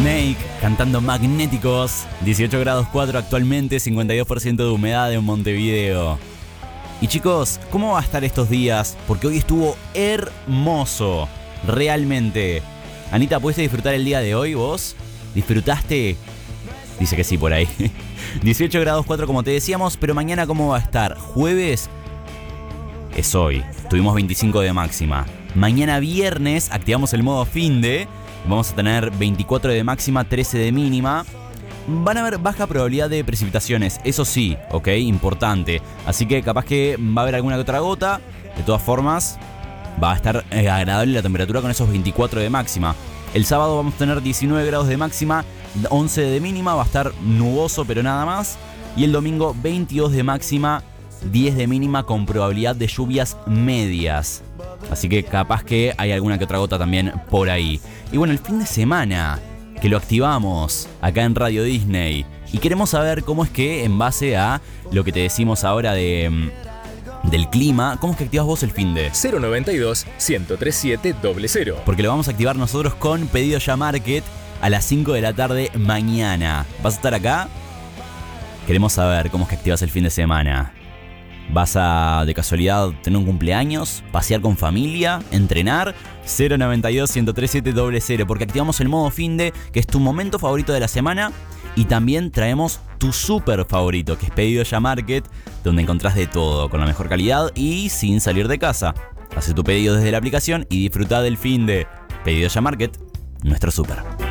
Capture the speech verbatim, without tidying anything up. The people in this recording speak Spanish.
Snake cantando Magnéticos. dieciocho grados cuatro actualmente, cincuenta y dos por ciento de humedad en Montevideo. Y chicos, ¿cómo va a estar estos días? Porque hoy estuvo hermoso, realmente. Anita, ¿pudiste disfrutar el día de hoy vos? ¿Disfrutaste? Dice que sí por ahí. dieciocho grados cuatro como te decíamos, pero mañana ¿cómo va a estar? Jueves es hoy, tuvimos veinticinco de máxima. Mañana viernes activamos el modo finde. Vamos a tener veinticuatro de máxima, trece de mínima. Van a haber baja probabilidad de precipitaciones, eso sí, ok, importante. Así que capaz que va a haber alguna que otra gota. De todas formas, va a estar eh, agradable la temperatura con esos veinticuatro de máxima. El sábado vamos a tener diecinueve grados de máxima, once de mínima, va a estar nuboso pero nada más. Y el domingo veintidós de máxima, diez de mínima con probabilidad de lluvias medias. Así que capaz que hay alguna que otra gota también por ahí. Y bueno, el fin de semana que lo activamos acá en Radio Disney. Y queremos saber cómo es que en base a lo que te decimos ahora de... del clima, ¿cómo es que activas vos el finde? cero noventa y dos, ciento treinta y siete, cero cero. Porque lo vamos a activar nosotros con Pedido Ya Market a las cinco de la tarde mañana. ¿Vas a estar acá? Queremos saber cómo es que activas el fin de semana. ¿Vas a, de casualidad, tener un cumpleaños? ¿Pasear con familia? ¿Entrenar? cero noventa y dos, ciento treinta y siete, cero cero. Porque activamos el modo finde, que es tu momento favorito de la semana. Y también traemos tu súper favorito, que es Pedido Ya Market, donde encontrás de todo, con la mejor calidad y sin salir de casa. Haz tu pedido desde la aplicación y disfruta del finde. Pedido Ya Market, nuestro súper.